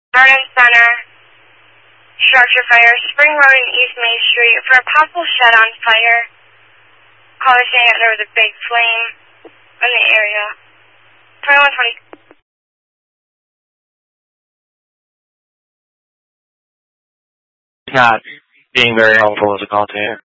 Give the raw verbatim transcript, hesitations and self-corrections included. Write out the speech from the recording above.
Vernon Center, structure fire, Spring Road and East Main Street. For a possible shed on fire, call us saying that there was a big flame in the area. twenty-one twenty. Not being very helpful as a call to you.